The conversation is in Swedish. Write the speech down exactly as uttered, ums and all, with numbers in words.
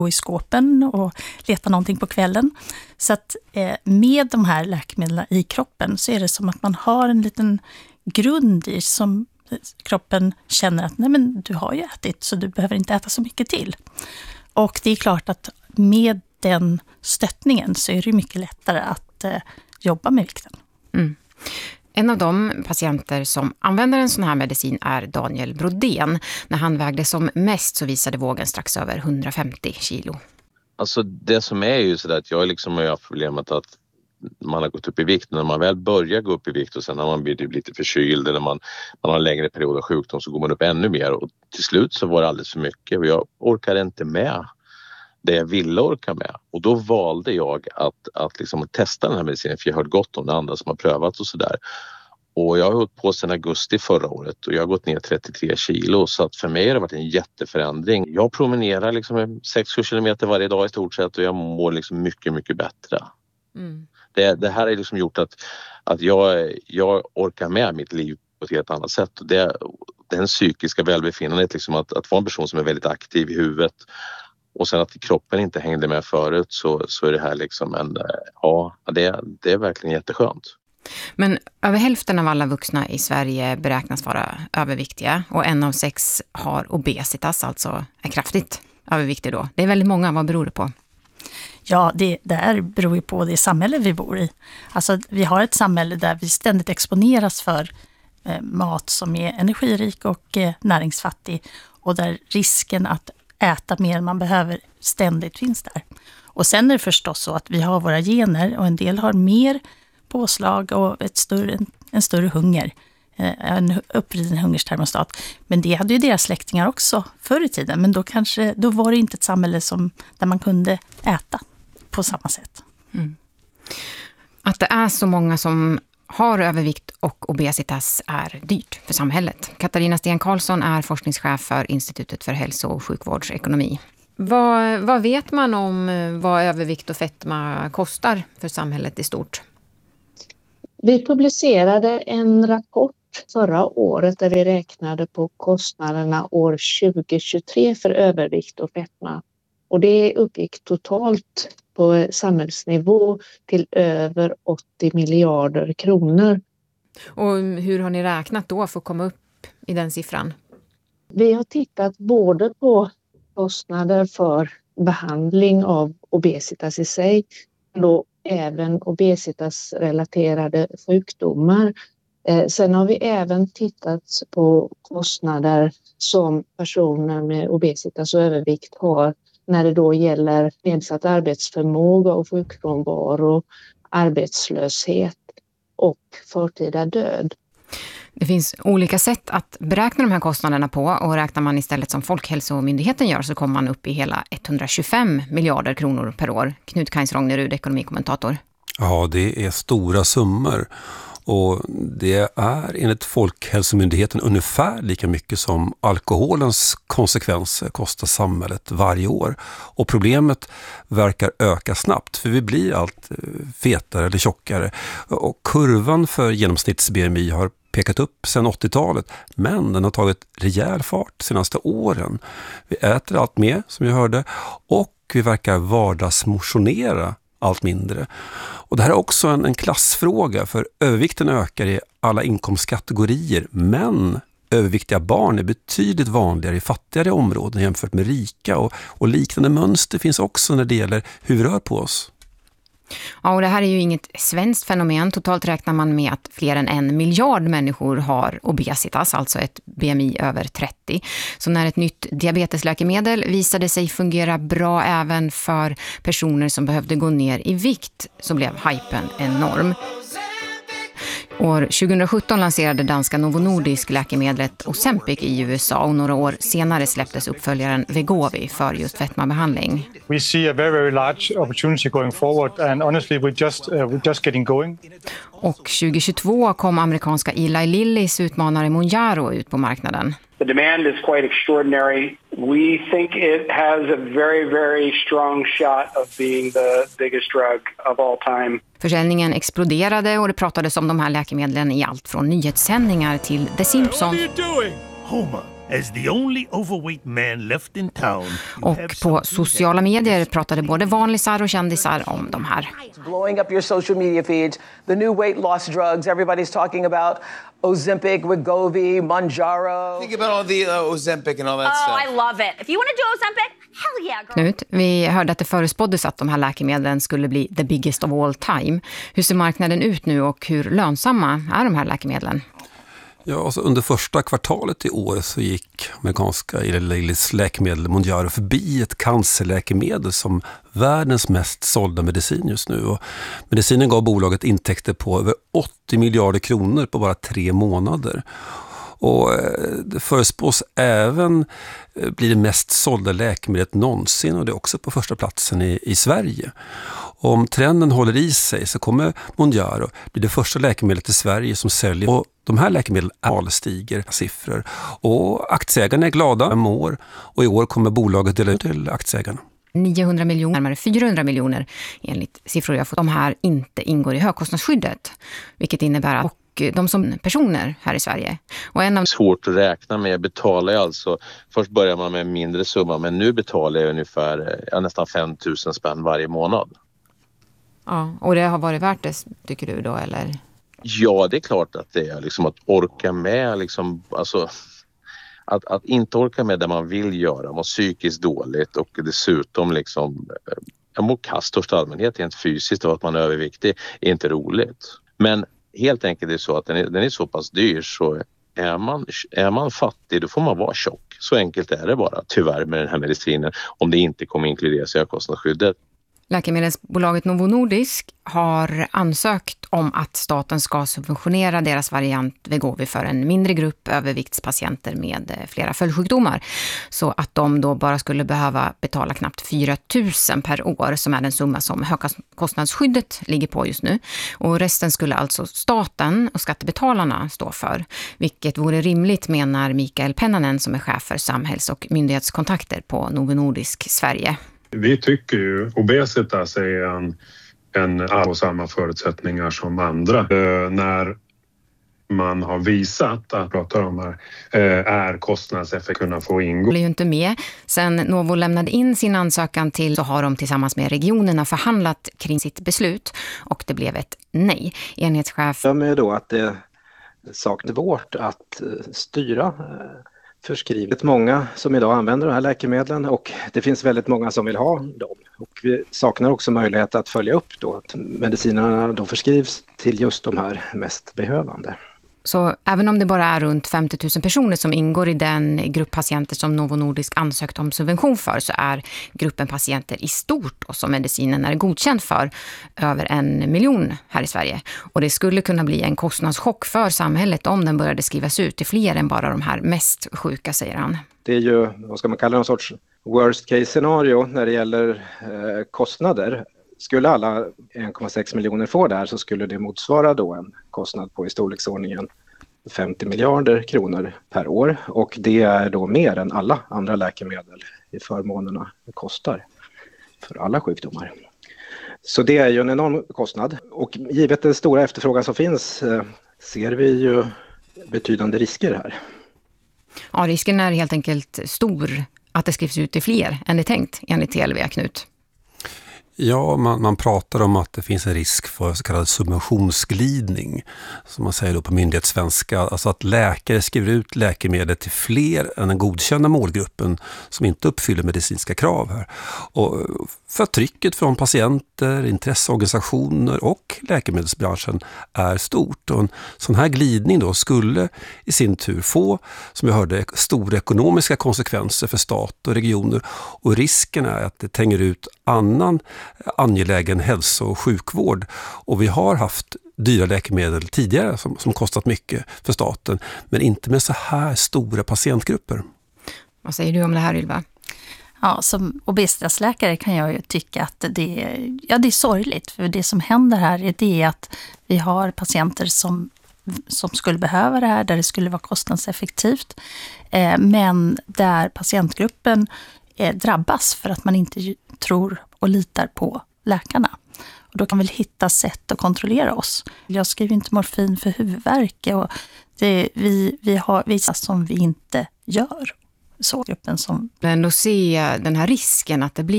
gå i skåpen och leta någonting på kvällen. Så att eh, med de här läkemedlen i kroppen så är det som att man har en liten grund i som kroppen känner att nej men du har ju ätit så du behöver inte äta så mycket till. Och det är klart att med den stöttningen så är det mycket lättare att eh, jobba med vikten. Mm. En av de patienter som använder en sån här medicin är Daniel Brodén. När han vägde som mest så visade vågen strax över hundrafemtio kilo. Alltså det som är ju så att jag liksom har haft problemet att man har gått upp i vikt. När man väl börjar gå upp i vikt och sen när man blir lite förkyld eller man, man har en längre period av sjukdom så går man upp ännu mer. Och till slut så var det alldeles för mycket och jag orkade inte med det jag ville orka med. Och då valde jag att, att liksom testa den här medicinen för jag har hört gott om det andra som har prövat och sådär. Och jag har hållit på sedan augusti förra året och jag har gått ner trettiotre kilo så att för mig har det varit en jätteförändring. Jag promenerar liksom sex sju kilometer varje dag i stort sett och jag mår liksom mycket, mycket bättre. Mm. Det, det här har liksom gjort att, att jag, jag orkar med mitt liv på ett helt annat sätt. Och det, den psykiska välbefinnandet, liksom att, att vara en person som är väldigt aktiv i huvudet och sen att kroppen inte hängde med förut så, så är det här liksom en, ja, det, det är verkligen jätteskönt. Men över hälften av alla vuxna i Sverige beräknas vara överviktiga och en av sex har obesitas, alltså är kraftigt överviktig då. Det är väldigt många, vad beror det på? Ja, det, det här beror ju på det samhälle vi bor i. Alltså vi har ett samhälle där vi ständigt exponeras för eh, mat som är energirik och eh, näringsfattig och där risken att äta mer än man behöver ständigt finns där. Och sen är det förstås så att vi har våra gener och en del har mer påslag och ett större, en, en större hunger. En uppriden hungerstermostat. Men det hade ju deras släktingar också förr i tiden. Men då, kanske, då var det inte ett samhälle som, där man kunde äta på samma sätt. Mm. Att det är så många som har övervikt och obesitas är dyrt för samhället. Katarina Sten Karlsson är forskningschef för Institutet för hälso- och sjukvårdsekonomi. Vad, vad vet man om vad övervikt och fetma kostar för samhället i stort? Vi publicerade en rapport förra året där vi räknade på kostnaderna år tjugohundratjugotre för övervikt och fetma. Och det uppgick totalt på samhällsnivå till över åttio miljarder kronor. Och hur har ni räknat då för att komma upp i den siffran? Vi har tittat både på kostnader för behandling av obesitas i sig och även obesitasrelaterade sjukdomar. Eh, sen har vi även tittat på kostnader som personer med obesitas och övervikt har när det då gäller nedsatt arbetsförmåga och sjukfrånvaro, arbetslöshet och förtida död. Det finns olika sätt att beräkna de här kostnaderna på och räknar man istället som Folkhälsomyndigheten gör så kommer man upp i hela etthundratjugofem miljarder kronor per år. Knut Kainz-Rognerud, ekonomikommentator. Ja, det är stora summor och det är enligt Folkhälsomyndigheten ungefär lika mycket som alkoholens konsekvenser kostar samhället varje år. Och problemet verkar öka snabbt för vi blir allt fetare eller tjockare och kurvan för genomsnitts-B M I har pekat upp sedan åttiotalet, men den har tagit rejäl fart de senaste åren. Vi äter allt mer, som vi hörde, och vi verkar vardagsmotionera allt mindre. Och det här är också en, en klassfråga, för övervikten ökar i alla inkomstkategorier, men överviktiga barn är betydligt vanligare i fattigare områden jämfört med rika, och, och liknande mönster finns också när det gäller hur vi rör på oss. Ja, och det här är ju inget svenskt fenomen. Totalt räknar man med att fler än en miljard människor har obesitas, alltså ett B M I över trettio. Så när ett nytt diabetesläkemedel visade sig fungera bra även för personer som behövde gå ner i vikt så blev hypen enorm. År tjugohundrasjutton lanserade danska Novo Nordisk läkemedlet Ozempic i U S A och några år senare släpptes uppföljaren Wegovy för just fetmabehandling. We see a very very large opportunity going forward and honestly we just uh, we're just getting going. Och tjugohundratjugotvå kom amerikanska Eli Lillys utmanare Mounjaro ut på marknaden. The demand is quite extraordinary. We think it has a very, very strong shot of being the biggest drug of all time. Försäljningen exploderade och det pratades om de här läkemedlen i allt från nyhetssändningar till The Simpsons. What are you doing? Homer, as the only overweight man left in town. Och på sociala medier pratade både vanlisar och kändisar om de här. Blowing up your social media feeds, the new weight loss drugs everybody's talking about, Ozempic, Wegovy, Mounjaro. Think about all the uh, Ozempic and all that oh, stuff. Oh, I love it. If you want to do Ozempic, hell yeah, girl. Knut, vi hörde att det förespåddes att de här läkemedlen skulle bli the biggest of all time. Hur ser marknaden ut nu och hur lönsamma är de här läkemedlen? Ja, alltså under första kvartalet i år så gick amerikanska Eli läkemedel Mounjaro förbi ett cancerläkemedel som världens mest sålda medicin just nu. Och medicinen gav bolaget intäkter på över åttio miljarder kronor på bara tre månader. Och det förespås även bli det mest sålda läkemedlet någonsin, och det är också på första platsen i, i Sverige. Och om trenden håller i sig så kommer Mounjaro bli det första läkemedlet i Sverige som säljer. Och de här läkemedlen stiger siffror. Och aktieägarna är glada om år, och i år kommer bolaget dela ut till aktieägarna. niohundra miljoner, närmare fyrahundra miljoner enligt siffror jag fått. De här inte ingår i högkostnadsskyddet, vilket innebär att de som personer här i Sverige. Och en av... Svårt att räkna med. Jag betalar alltså, först börjar man med en mindre summa, men nu betalar jag ungefär ja, nästan fem tusen spänn varje månad. Ja, och det har varit värt det, tycker du då, eller? Ja, det är klart att det är liksom att orka med, liksom, alltså att, att inte orka med det man vill göra, må psykiskt dåligt och dessutom liksom jag mår kast största allmänhet rent fysiskt, och att man är överviktig är inte roligt. Men helt enkelt är det så att den är, den är så pass dyr, så är man, är man fattig då får man vara tjock. Så enkelt är det bara, tyvärr, med den här medicinen, om det inte kommer inkluderas i högkostnadsskyddet. Läkemedelsbolaget Novo Nordisk har ansökt om att staten ska subventionera deras variant Wegovy för en mindre grupp överviktspatienter med flera följdsjukdomar. Så att de då bara skulle behöva betala knappt fyra tusen per år, som är den summa som högkostnadsskyddet ligger på just nu. Och resten skulle alltså staten och skattebetalarna stå för. Vilket vore rimligt, menar Mikael Pennanen som är chef för samhälls- och myndighetskontakter på Novo Nordisk Sverige. Vi tycker ju obesitas är en, en av samma förutsättningar som andra. Eh, när man har visat att pratar om här, eh, är kostnadseffekt kunna få ingå. Det blir ju inte med. Sen Novo lämnade in sin ansökan till, så har de tillsammans med regionerna förhandlat kring sitt beslut, och det blev ett nej. Enhetschef. Det är då att det saknar vårt att styra förskrivet många som idag använder de här läkemedlen, och det finns väldigt många som vill ha dem. Och vi saknar också möjlighet att följa upp då att medicinerna då förskrivs till just de här mest behövande. Så även om det bara är runt femtio tusen personer som ingår i den grupp patienter som Novo Nordisk ansökt om subvention för, så är gruppen patienter i stort och som medicinen är godkänd för över en miljon här i Sverige. Och det skulle kunna bli en kostnadschock för samhället om den började skrivas ut till fler än bara de här mest sjuka, säger han. Det är ju, vad ska man kalla, någon sorts worst case scenario när det gäller eh, kostnader. Skulle alla en komma sex miljoner få det här, så skulle det motsvara då en kostnad på i storleksordningen femtio miljarder kronor per år. Och det är då mer än alla andra läkemedel i förmånerna kostar för alla sjukdomar. Så det är ju en enorm kostnad. Och givet den stora efterfrågan som finns eh, ser vi ju betydande risker här. Ja, risken är helt enkelt stor att det skrivs ut till fler än det tänkt, enligt T L V, Knut. Ja, man, man pratar om att det finns en risk för så kallad subventionsglidning, som man säger då på myndighetssvenska. Alltså att läkare skriver ut läkemedel till fler än den godkända målgruppen som inte uppfyller medicinska krav här. Och för trycket från patienter, intresseorganisationer och läkemedelsbranschen är stort. Och en sån här glidning då skulle i sin tur få, som jag hörde, stora ekonomiska konsekvenser för stat och regioner. Och risken är att det tänger ut annan angelägen hälso- och sjukvård. Och vi har haft dyra läkemedel tidigare som, som kostat mycket för staten, men inte med så här stora patientgrupper. Vad säger du om det här, Ylva? Ja, som obesitasläkare kan jag ju tycka att det är, ja, det är sorgligt. För det som händer här är det att vi har patienter som, som skulle behöva det här, där det skulle vara kostnadseffektivt. Eh, men där patientgruppen eh, drabbas för att man inte tror och litar på läkarna. Och då kan vi hitta sätt att kontrollera oss. Jag skriver inte morfin för huvudvärk, och det, vi, vi har vissa som vi inte gör. Så gruppen som... Men ändå se den här risken att det blir